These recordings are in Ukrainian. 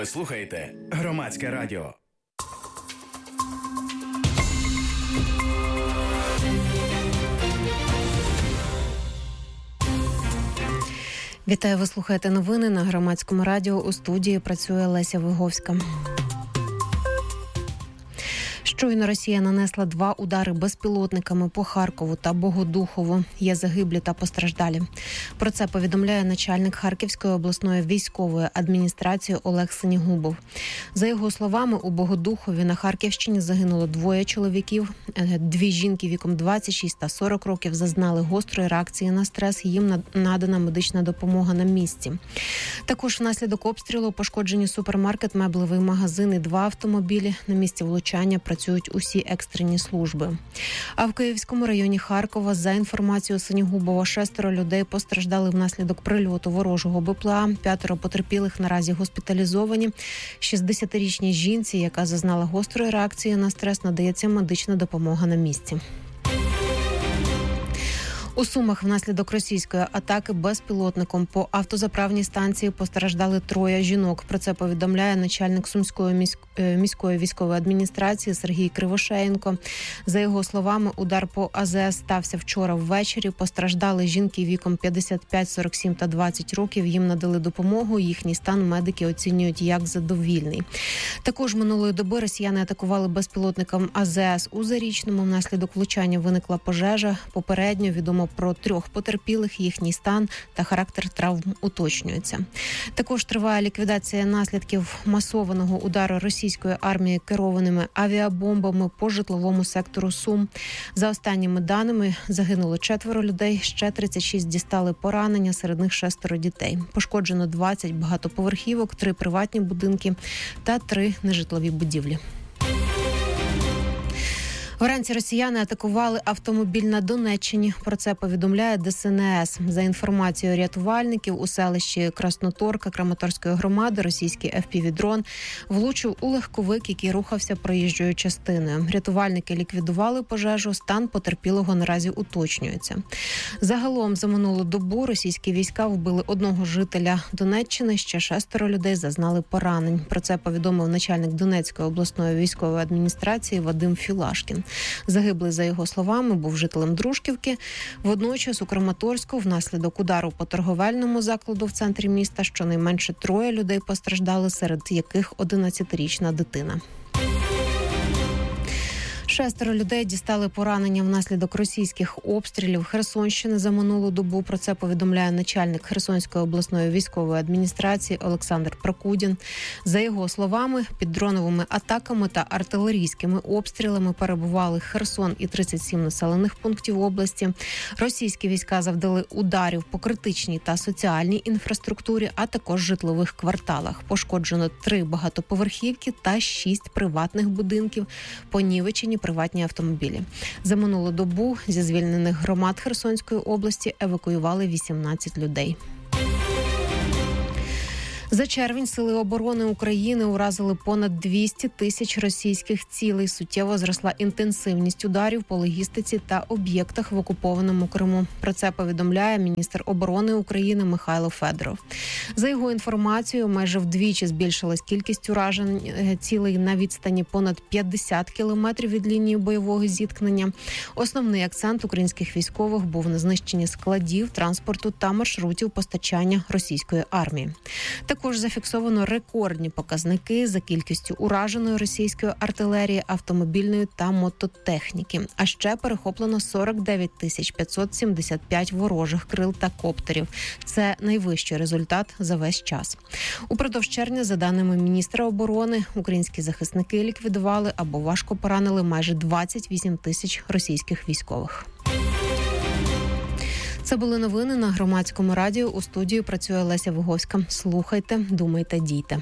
слухаєте Громадське радіо. Вітаю, ви слухаєте новини на Громадському радіо. У студії працює Леся Виговська. Щойно Росія нанесла 2 удари безпілотниками по Харкову та Богодухову. Є загиблі та постраждалі. Про це повідомляє начальник Харківської обласної військової адміністрації Олег Синігубов. За його словами, у Богодухові на Харківщині загинуло 2 чоловіків. 2 жінки віком 26 та 40 років зазнали гострої реакції на стрес. Їм надана медична допомога на місці. Також внаслідок обстрілу пошкоджені супермаркет, меблевий магазин і 2 автомобілі. На місці влучання працюють усі екстрені служби. А в Київському районі Харкова, за інформацією Синігубова, 6 людей постраждали внаслідок прильоту ворожого БПЛА. 5 потерпілих наразі госпіталізовані. 60-річній жінці, яка зазнала гострої реакції на стрес, надається медична допомога на місці. У Сумах внаслідок російської атаки безпілотником по автозаправній станції постраждали 3 жінок. Про це повідомляє начальник Сумської міської військової адміністрації Сергій Кривошеєнко. За його словами, удар по АЗС стався вчора ввечері. Постраждали жінки віком 55, 47 та 20 років. Їм надали допомогу. Їхній стан медики оцінюють як задовільний. Також минулої доби росіяни атакували безпілотником АЗС у Зарічному. Внаслідок влучання виникла пожежа. Попередньо відомо про 3 потерпілих, їхній стан та характер травм уточнюється. Також триває ліквідація наслідків масованого удару російської армії керованими авіабомбами по житловому сектору Сум. За останніми даними, загинуло 4 людей, ще 36 дістали поранення, серед них 6 дітей. Пошкоджено 20 багатоповерхівок, 3 приватні будинки та 3 нежитлові будівлі. Вранці росіяни атакували автомобіль на Донеччині. Про це повідомляє ДСНС. За інформацією рятувальників, у селищі Красноторка Краматорської громади російський FPV-дрон влучив у легковик, який рухався проїжджою частиною. Рятувальники ліквідували пожежу, стан потерпілого наразі уточнюється. Загалом за минулу добу російські війська вбили 1 жителя Донеччини, ще 6 людей зазнали поранень. Про це повідомив начальник Донецької обласної військової адміністрації Вадим Філашкін. Загиблий, за його словами, був жителем Дружківки. Водночас у Краматорську внаслідок удару по торговельному закладу в центрі міста щонайменше 3 людей постраждали, серед яких 11-річна дитина. 6 людей дістали поранення внаслідок російських обстрілів Херсонщини за минулу добу. Про це повідомляє начальник Херсонської обласної військової адміністрації Олександр Прокудін. За його словами, під дроновими атаками та артилерійськими обстрілами перебували Херсон і 37 населених пунктів області. Російські війська завдали ударів по критичній та соціальній інфраструктурі, а також житлових кварталах. Пошкоджено 3 багатоповерхівки та 6 приватних будинків, понівечені приватні автомобілі. За минулу добу зі звільнених громад Херсонської області евакуювали 18 людей. За червень Сили оборони України уразили понад 200 тисяч російських цілей. Суттєво зросла інтенсивність ударів по логістиці та об'єктах в окупованому Криму. Про це повідомляє міністр оборони України Михайло Федоров. За його інформацією, майже вдвічі збільшилась кількість уражень цілей на відстані понад 50 кілометрів від лінії бойового зіткнення. Основний акцент українських військових був на знищенні складів, транспорту та маршрутів постачання російської армії. Також зафіксовано рекордні показники за кількістю ураженої російської артилерії, автомобільної та мототехніки. А ще перехоплено 49 575 ворожих крил та коптерів. Це найвищий результат за весь час. Упродовж червня, за даними міністра оборони, українські захисники ліквідували або важко поранили майже 28 тисяч російських військових. Це були новини на Громадському радіо. У студії працює Леся Виговська. Слухайте, думайте, дійте.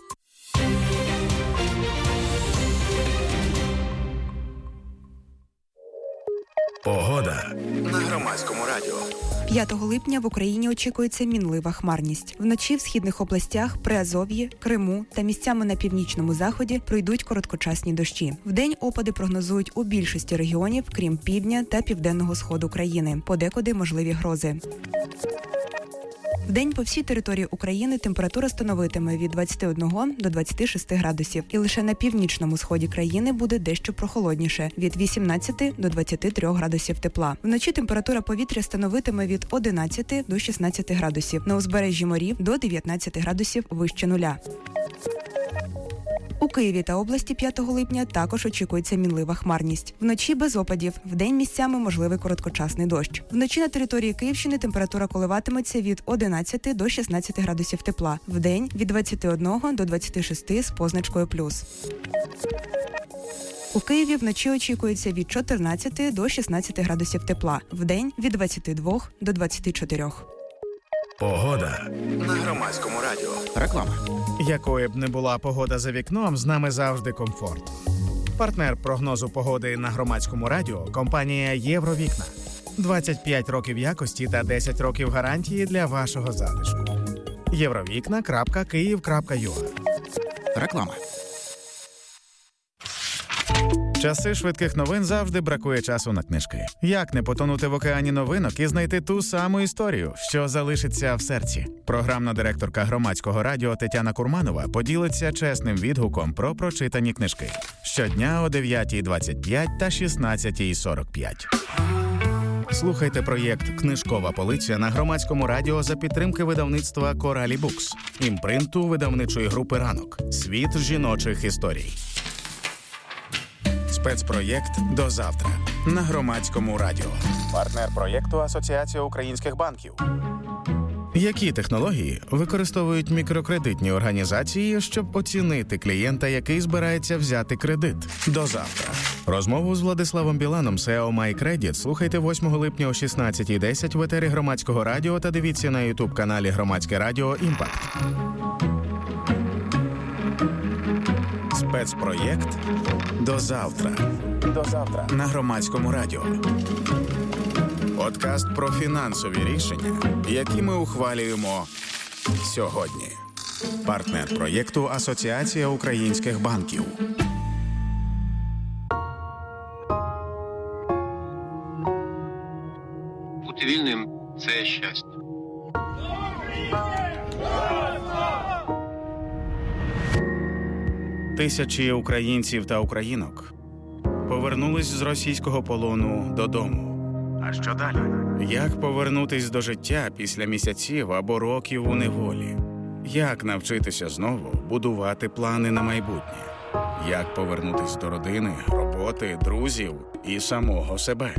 Погода на Громадському радіо. 5 липня в Україні очікується мінлива хмарність. Вночі в східних областях, Приазов'ї, Криму та місцями на північному заході пройдуть короткочасні дощі. Вдень опади прогнозують у більшості регіонів, крім півдня та південного сходу країни. Подекуди можливі грози. Вдень по всій території України температура становитиме від 21 до 26 градусів. І лише на північному сході країни буде дещо прохолодніше – від 18 до 23 градусів тепла. Вночі температура повітря становитиме від 11 до 16 градусів. На узбережжі морів – до 19 градусів вище нуля. У Києві та області 5 липня також очікується мінлива хмарність. Вночі без опадів, вдень місцями можливий короткочасний дощ. Вночі на території Київщини температура коливатиметься від 11 до 16 градусів тепла. Вдень – від 21 до 26 з позначкою плюс. У Києві вночі очікується від 14 до 16 градусів тепла. Вдень – від 22 до 24. Погода на Громадському радіо. Реклама. Якою б не була погода за вікном, з нами завжди комфорт. Партнер прогнозу погоди на Громадському радіо – компанія «Євровікна». 25 років якості та 10 років гарантії для вашого затишку. Євровікна.Київ.ua. Реклама. Часи швидких новин завжди бракує часу на книжки. Як не потонути в океані новинок і знайти ту саму історію, що залишиться в серці? Програмна директорка Громадського радіо Тетяна Курманова поділиться чесним відгуком про прочитані книжки. Щодня о 9:25 та 16:45. Слухайте проєкт «Книжкова полиця» на Громадському радіо за підтримки видавництва «Коралі Букс», імпринту видавничої групи «Ранок». Світ жіночих історій. Спецпроєкт «До завтра» на Громадському радіо. Партнер проєкту Асоціація українських банків. Які технології використовують мікрокредитні організації, щоб оцінити клієнта, який збирається взяти кредит? До завтра. Розмову з Владиславом Біланом, SEO MyCredit, слухайте 8 липня о 16:10 в етері Громадського радіо та дивіться на YouTube-каналі Громадське радіо «Імпакт». Спецпроєкт «До завтра». До завтра на Громадському радіо. Подкаст про фінансові рішення, які ми ухвалюємо сьогодні. Партнер проєкту Асоціація українських банків. Бути вільним – це щастя. Тисячі українців та українок повернулись з російського полону додому. А що далі? Як повернутись до життя після місяців або років у неволі? Як навчитися знову будувати плани на майбутнє? Як повернутись до родини, роботи, друзів і самого себе?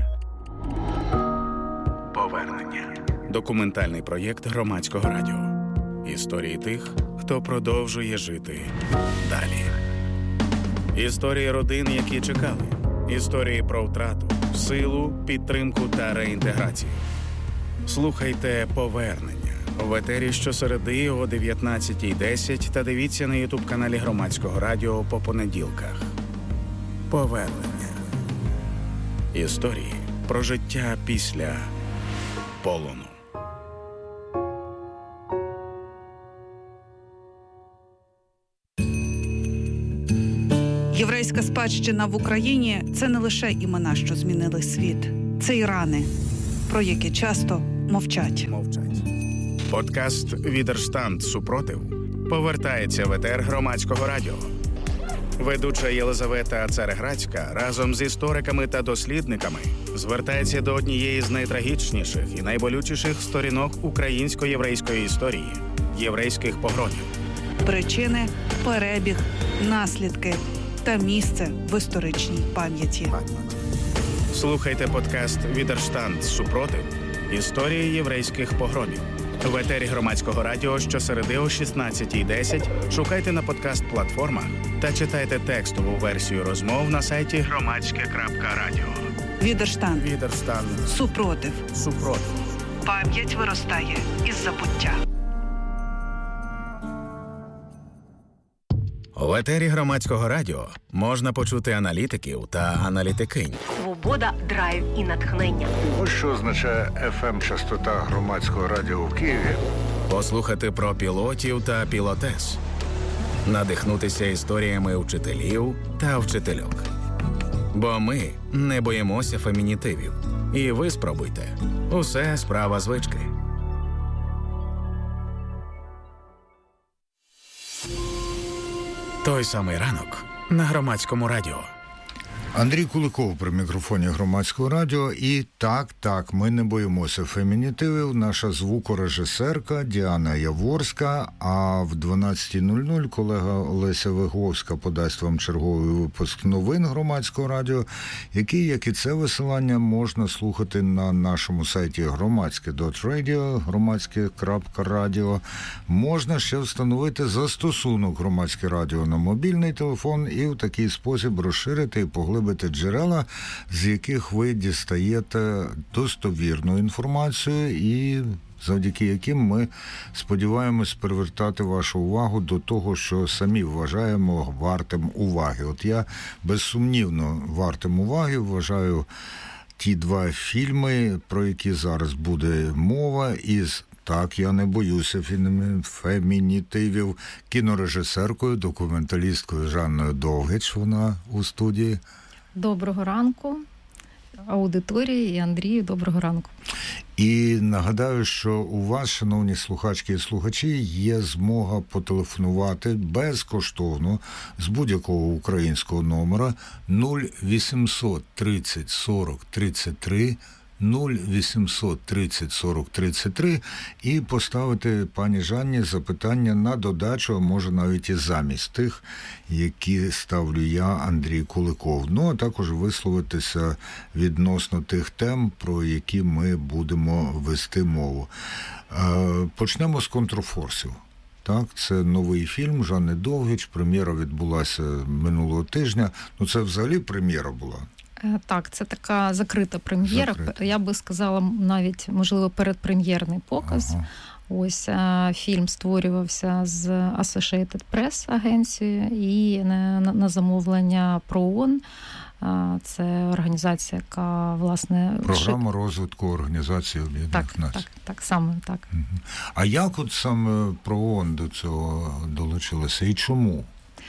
Повернення. Документальний проєкт Громадського радіо. Історії тих, хто продовжує жити далі. Історії родин, які чекали. Історії про втрату, силу, підтримку та реінтеграцію. Слухайте «Повернення» в етері щосереди о 19:10 та дивіться на YouTube-каналі Громадського радіо по понеділках. Повернення. Історії про життя після полону. Єврейська спадщина в Україні – це не лише імена, що змінили світ. Це і рани, про які часто мовчать. Подкаст «Відерштанд. Супротив» повертається в етер Громадського радіо. Ведуча Єлизавета Цареградська разом з істориками та дослідниками звертається до однієї з найтрагічніших і найболючіших сторінок українсько-єврейської історії – єврейських погромів. Причини, перебіг, наслідки та місце в історичній пам'яті. Слухайте подкаст «Відерштанд. Супротив. Історії єврейських погромів» в етері Громадського радіо щосереди о 16:10. Шукайте на подкаст-платформах та читайте текстову версію розмов на сайті громадське.радіо. Відерштанд. Супротив. Пам'ять виростає із забуття. В етері Громадського радіо можна почути аналітиків та аналітикинь. Свобода, драйв і натхнення. Ось що означає FM-частота Громадського радіо в Києві. Послухати про пілотів та пілотес. Надихнутися історіями вчителів та вчительок. Бо ми не боїмося фемінітивів. І ви спробуйте. Усе справа звички. Той самий ранок на Громадському радіо. Андрій Куликов при мікрофоні Громадського радіо. І так, ми не боїмося фемінітивів. Наша звукорежисерка Діана Яворська, а в 12:00 колега Олеся Виговська подасть вам черговий випуск новин Громадського радіо, який, як і це висилання, можна слухати на нашому сайті громадське.радіо, громадське.радіо. Можна ще встановити застосунок Громадське радіо на мобільний телефон і в такий спосіб розширити і поглибити джерела, з яких ви дістаєте достовірну інформацію і завдяки яким ми сподіваємось привертати вашу увагу до того, що самі вважаємо вартим уваги. От я безсумнівно вартим уваги вважаю ті два фільми, про які зараз буде мова, із так, я не боюся фемінітивів, кінорежисеркою, документалісткою Жанною Довгич, вона у студії. Доброго ранку, аудиторії і Андрію, доброго ранку. І нагадаю, що у вас, шановні слухачки і слухачі, є змога потелефонувати безкоштовно з будь-якого українського номера 0800 30 40 33 0800 30 40 33 і поставити пані Жанні запитання на додачу, а може навіть і замість тих, які ставлю я, Андрій Куликов. Ну, а також висловитися відносно тих тем, про які ми будемо вести мову. Почнемо з «Контрфорсів». Так, це новий фільм Жанни Довгич, прем'єра відбулася минулого тижня. Ну, це взагалі прем'єра була. Так, це така закрита прем'єра. Я би сказала, навіть, можливо, передпрем'єрний показ. Ага. Ось фільм створювався з Associated Press агенцією і на замовлення ПРООН. Це організація, яка, власне... Програма розвитку Організації Об'єднаних Націй. Так, саме так. Угу. А як от саме ПРООН до цього долучилася і чому?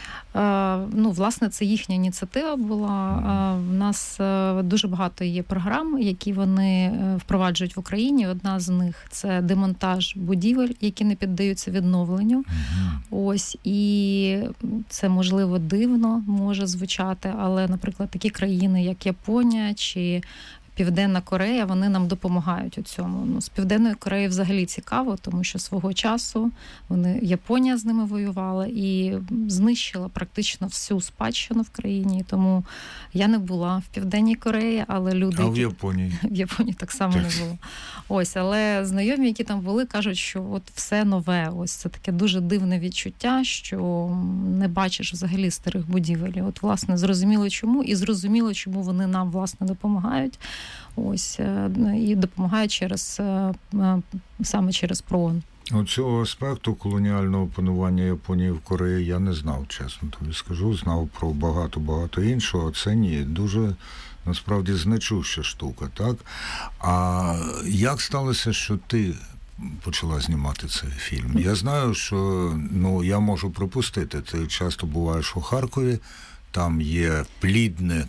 Ну, власне, це їхня ініціатива була. В нас дуже багато є програм, які вони впроваджують в Україні. Одна з них – це демонтаж будівель, які не піддаються відновленню. Ось, і це, можливо, дивно може звучати, але, наприклад, такі країни, як Японія чи Південна Корея, вони нам допомагають у цьому. Ну, з Південної Кореї взагалі цікаво, тому що свого часу Японія з ними воювала і знищила практично всю спадщину в країні. Тому я не була в Південній Кореї, але люди... А в Японії? В Японії так само не було. Ось, але знайомі, які там були, кажуть, що от все нове. Ось це таке дуже дивне відчуття, що не бачиш взагалі старих будівель. От, власне, зрозуміло чому, і зрозуміло, чому вони нам, власне, допомагають. Ось, і допомагають саме через ПРООН. Цього аспекту колоніального панування Японії в Кореї я не знав, чесно тобі скажу. Знав про багато іншого, а це ні. Дуже, насправді, значуща штука, так? А як сталося, що ти почала знімати цей фільм? Я знаю, що, я можу припустити, ти часто буваєш у Харкові, там є плідне,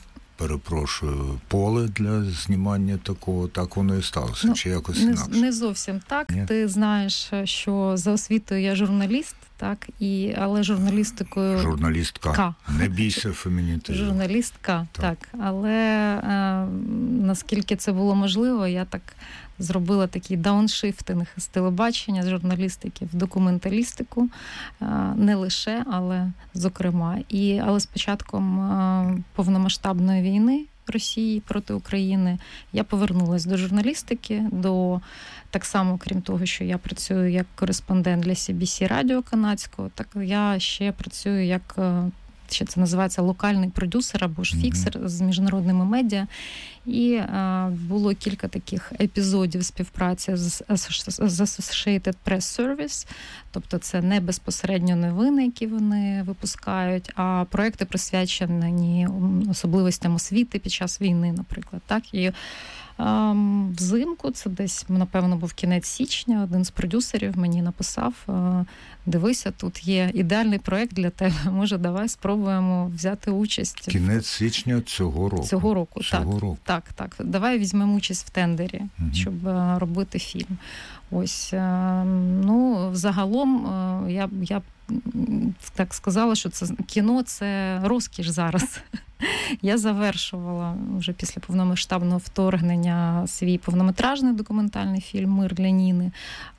поле для знімання такого, так воно і сталося, чи якось інакше? Не зовсім так. Ні? Ти знаєш, що за освітою я журналіст, так, але журналістикою... Журналістка. Не бійся фемінітиву. Журналістка, так. Але наскільки це було можливо, я так зробила такий дауншифтинг з телебачення, з журналістики в документалістику. Не лише, але зокрема. Але з початком повномасштабної війни Росії проти України я повернулася до журналістики, так само, крім того, що я працюю як кореспондент для CBC радіо канадського, так я ще працюю як, ще це називається, локальний продюсер або ж фіксер з міжнародними медіа. І було кілька таких епізодів співпраці з Associated Press Service, тобто це не безпосередньо новини, які вони випускають, а проекти присвячені особливостям освіти під час війни, наприклад. Так? І взимку, це десь, напевно, був кінець січня, один з продюсерів мені написав: дивися, тут є ідеальний проект для тебе, може, давай спробуємо взяти участь. Кінець січня цього року. Цього року. Так. Давай візьмемо участь в тендері, щоб робити фільм. Ось, загалом я так сказала, що це кіно – це розкіш зараз. Я завершувала вже після повномасштабного вторгнення свій повнометражний документальний фільм «Мир для Ніни».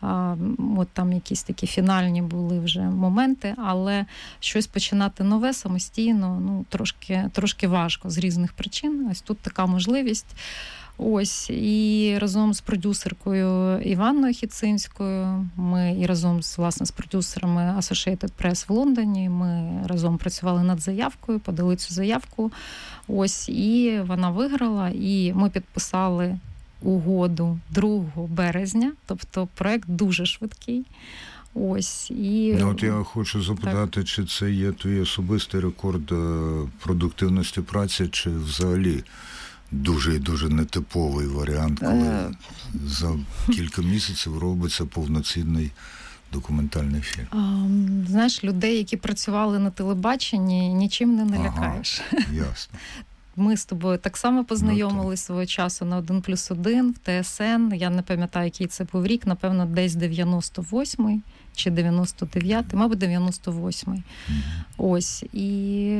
От там якісь такі фінальні були вже моменти, але щось починати нове самостійно, трошки важко з різних причин. Ось тут така можливість. Ось, і разом з продюсеркою Іванною Хіцинською, ми і разом з продюсерами Associated Press в Лондоні, ми разом працювали над заявкою, подали цю заявку, ось, і вона виграла, і ми підписали угоду 2 березня, тобто проект дуже швидкий. Ось, і... От я хочу запитати, чи це є твій особистий рекорд продуктивності праці, чи взагалі дуже і дуже нетиповий варіант, коли за кілька місяців робиться повноцінний документальний фільм? Знаєш, людей, які працювали на телебаченні, нічим не налякаєш. Ясно. Ми з тобою так само познайомились свого часу на 1+1 в ТСН. Я не пам'ятаю, який це був рік, напевно, десь 98-й чи 99-й, мабуть, 98-й. Ось. І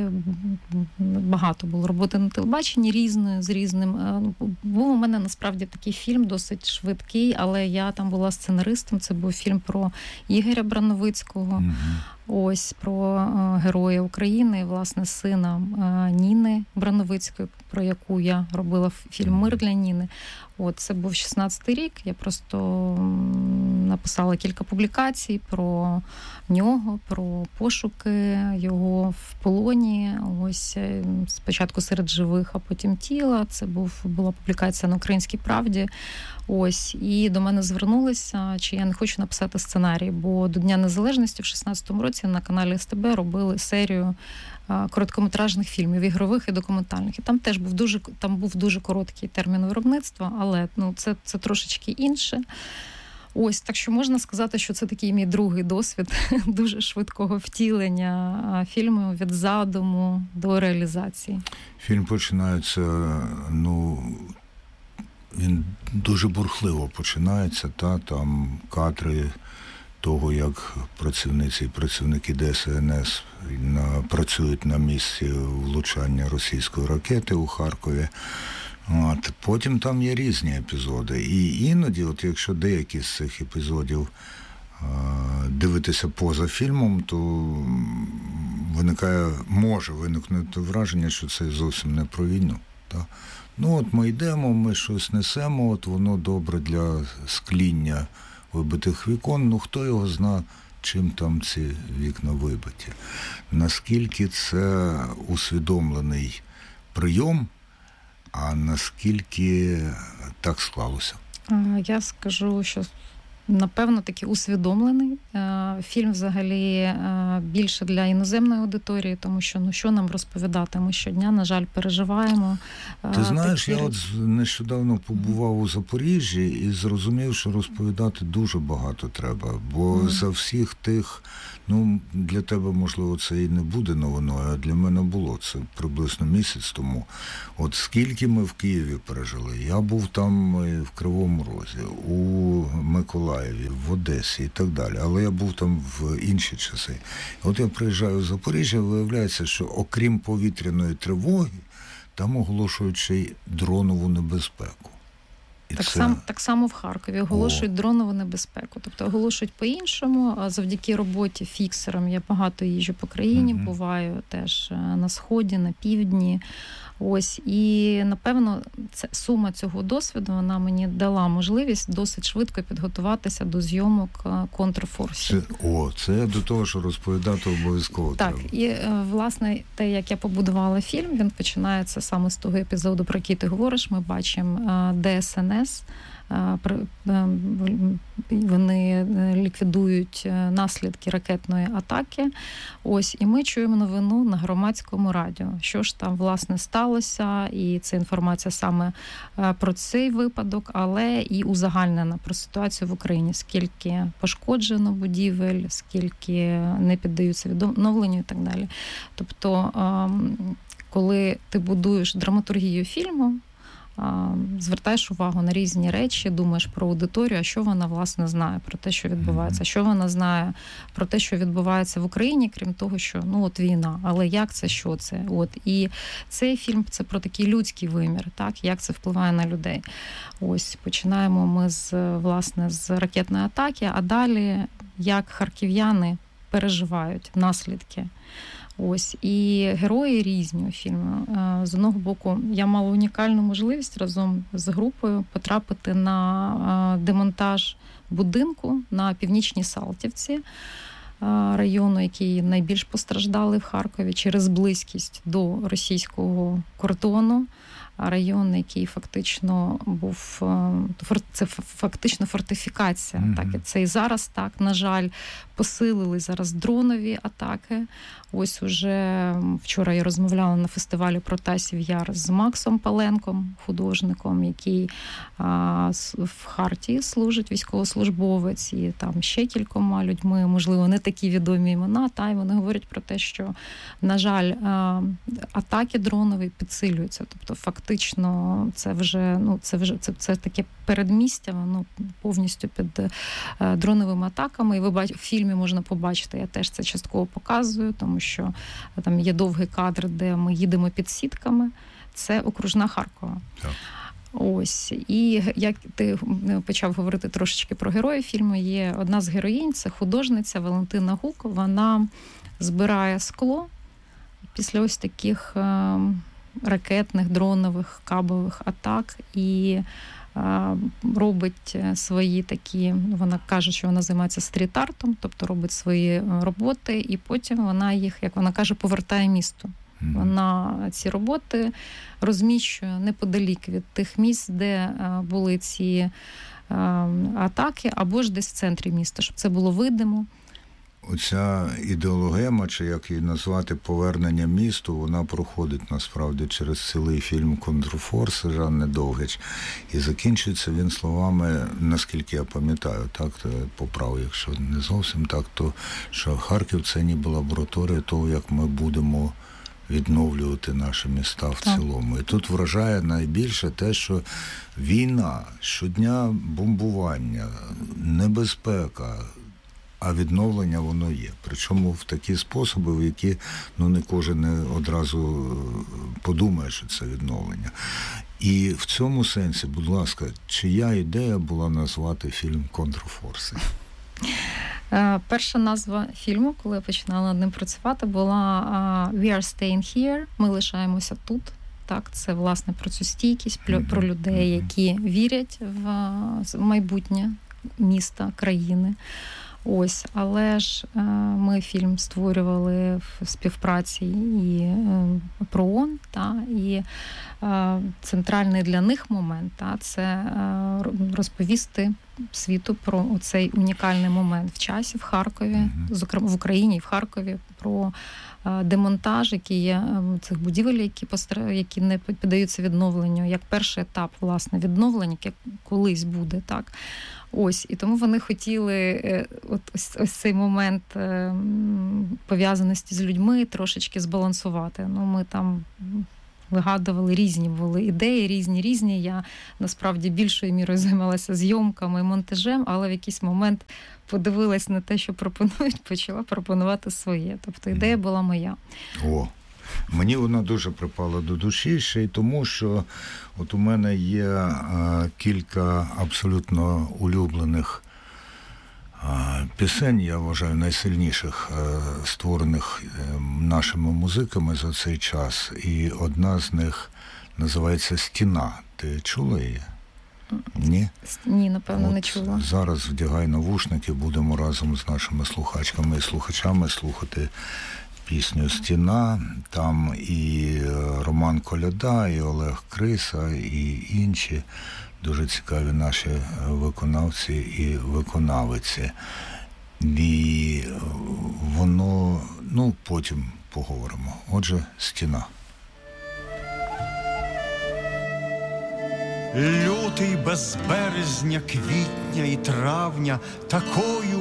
багато було роботи на телебаченні з різним. Був у мене, насправді, такий фільм, досить швидкий, але я там була сценаристом. Це був фільм про Ігоря Брановицького. Ось, про героя України, власне, сина Ніни Брановицької, про яку я робила фільм «Мир для Ніни». От, це був 16-й рік, я просто написала кілька публікацій про нього, про пошуки його в полоні, ось, спочатку серед живих, а потім тіла. Це була публікація на «Українській правді». Ось, і до мене звернулися, чи я не хочу написати сценарій, бо до Дня Незалежності в 16-му році на каналі СТБ робили серію короткометражних фільмів, ігрових і документальних. І там був дуже короткий термін виробництва, але це трошечки інше. Ось, так що можна сказати, що це такий мій другий досвід дуже швидкого втілення фільму від задуму до реалізації. Фільм починається, він дуже бурхливо починається, там кадри того, як працівниці і працівники ДСНС працюють на місці влучання російської ракети у Харкові. Потім там є різні епізоди. І іноді, якщо деякі з цих епізодів дивитися поза фільмом, то може виникнути враження, що це зовсім не про війну. Так? Ми йдемо, ми щось несемо, воно добре для скління вибитих вікон, хто його зна, чим там ці вікна вибиті. Наскільки це усвідомлений прийом, а наскільки так склалося? Я скажу, що напевно таки усвідомлений. Фільм взагалі більше для іноземної аудиторії, тому що що нам розповідати? Ми щодня, на жаль, переживаємо. Ти знаєш, я нещодавно побував у Запоріжжі і зрозумів, що розповідати дуже багато треба, бо за всіх тих, для тебе, можливо, це і не буде новиною, а для мене було це приблизно місяць тому. От скільки ми в Києві пережили. Я був там в Кривому Розі, у Миколаєві, в Одесі і так далі. Але я був там в інші часи. От я приїжджаю в Запоріжжя, виявляється, що окрім повітряної тривоги, там оголошують ще й дронову небезпеку. Так само в Харкові оголошують дронову небезпеку. Тобто оголошують по-іншому, а завдяки роботі фіксерам я багато їжджу по країні, буваю теж на Сході, на Півдні. Ось, і, напевно, сума цього досвіду, вона мені дала можливість досить швидко підготуватися до зйомок «Контрфорсів». Це до того, що розповідати обов'язково так, треба. І, власне, те, як я побудувала фільм, він починається саме з того епізоду, про який ти говориш. Ми бачимо ДСНС, вони ліквідують наслідки ракетної атаки. Ось, і ми чуємо новину на Громадському радіо. Що ж там, власне, сталося, і це інформація саме про цей випадок, але і узагальнена про ситуацію в Україні. Скільки пошкоджено будівель, скільки не піддаються відновленню і так далі. Тобто, коли ти будуєш драматургію фільму, звертаєш увагу на різні речі, думаєш про аудиторію, а що вона, власне, знає про те, що відбувається, що вона знає про те, що відбувається в Україні, крім того, що, війна, але як це, що це? І цей фільм – це про такий людський вимір, так, як це впливає на людей. Ось, починаємо ми з ракетної атаки, а далі, як харків'яни переживають наслідки. Ось, і герої різні у фільму. З одного боку, я мала унікальну можливість разом з групою потрапити на демонтаж будинку на Північній Салтівці, району, який найбільш постраждали в Харкові через близькість до російського кордону. Район, який фактично був, це фактично фортифікація. Так, і це і зараз так, на жаль, посилили зараз дронові атаки. Ось уже вчора я розмовляла на фестивалі Протасів Яр з Максом Паленком, художником, який в Хартії служить, військовослужбовець, і там ще кількома людьми, можливо, не такі відомі імена, і вони говорять про те, що, на жаль, атаки дронові підсилюються. Тобто, фактично, це таке передмістя, воно повністю під дроновими атаками. І в фільмі можна побачити, я теж це частково показую, тому що там є довгий кадр, де ми їдемо під сітками. Це окружна Харкова. Так. Ось. І як ти почав говорити трошечки про героїв фільму, є одна з героїнь, це художниця Валентина Гук. Вона збирає скло після ось таких ракетних, дронових, кабових атак і робить свої такі, вона каже, що вона займається стріт-артом, тобто робить свої роботи, і потім вона їх, як вона каже, повертає місту. Вона ці роботи розміщує неподалік від тих місць, де були ці атаки, або ж десь в центрі міста, щоб це було видимо. Оця ідеологема, чи як її назвати, повернення місту, вона проходить насправді через цілий фільм «Контрфорс» Жанни Довгич. І закінчується він словами, наскільки я пам'ятаю, так, поправ, якщо не зовсім так, то що Харків – це ніби лабораторія того, як ми будемо відновлювати наші міста в цілому. І тут вражає найбільше те, що війна, щодня бомбування, небезпека, а відновлення воно є. Причому в такі способи, в які не кожен одразу подумає, що це відновлення. І в цьому сенсі, будь ласка, чия ідея була назвати фільм «Контрфорси»? Перша назва фільму, коли я починала над ним працювати, була «We are staying here», «Ми лишаємося тут». Так, це, власне, про цю стійкість, про людей, які вірять в майбутнє міста, країни. Ось, але ж ми фільм створювали в співпраці і ПРООН, і центральний для них момент це розповісти світу про цей унікальний момент в часі в Харкові, зокрема в Україні і в Харкові, про демонтаж, які є цих будівель, які не піддаються відновленню, як перший етап, власне, відновлення, як колись буде, так. Ось, і тому вони хотіли ось цей момент пов'язаності з людьми трошечки збалансувати. Ми там вигадували різні були ідеї, різні. Я, насправді, більшою мірою займалася зйомками і монтажем, але в якийсь момент подивилась на те, що пропонують, почала пропонувати своє. Тобто ідея була моя. Мені вона дуже припала до душі, ще й тому, що от у мене є кілька абсолютно улюблених пісень, я вважаю, найсильніших, створених нашими музиками за цей час. І одна з них називається «Стіна». Ти чула її? Ні? Ні, напевно, не чула. Зараз вдягай навушники, будемо разом з нашими слухачками і слухачами слухати пісню «Стіна». Там і Роман Коляда, і Олег Криса, і інші дуже цікаві наші виконавці і виконавиці. І воно, потім поговоримо. Отже, «Стіна». Лютий без березня, квітня і травня такою